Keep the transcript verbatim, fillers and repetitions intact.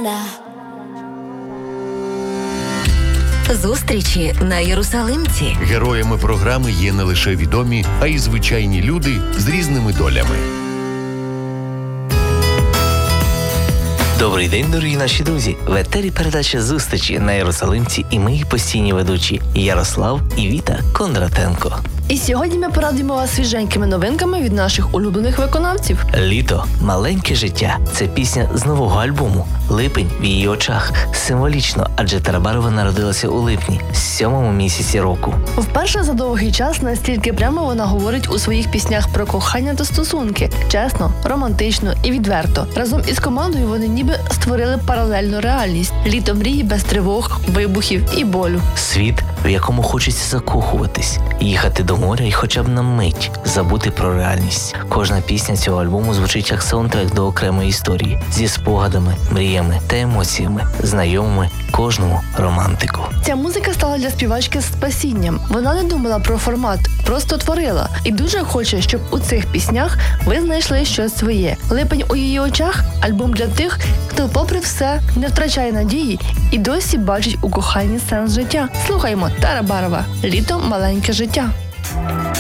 Зустрічі на Єрусалимці. Героями програми є не лише відомі, а й звичайні люди з різними долями. Добрий день, дорогі наші друзі! В етері передача «Зустрічі на Єрусалимці» і ми її постійні ведучі Ярослав і Віта Кондратенко. І сьогодні ми порадуємо вас свіженькими новинками від наших улюблених виконавців. «Літо. Маленьке життя» – це пісня з нового альбому «Липень в її очах». Символічно, адже Тарабарова народилася у липні, сьомому місяці року. Вперше за довгий час настільки прямо вона говорить у своїх піснях про кохання та стосунки. Чесно, романтично і відверто. Разом із командою вони ніби створили паралельну реальність. Літо мрії без тривог, вибухів і болю. Світ, в якому хочеться закохуватись, їхати до моря і хоча б на мить забути про реальність. Кожна пісня цього альбому звучить як саундтрек до окремої історії, зі спогадами, мріями та емоціями, знайомими кожному романтику. Ця музика стала для співачки спасінням. Вона не думала про формат, просто творила. І дуже хоче, щоб у цих піснях ви знайшли щось своє. «Липень у її очах» – альбом для тих, хто попри все не втрачає надії і досі бачить у коханні сенс життя. Слухаймо Тарабарова «Літо. Маленьке життя».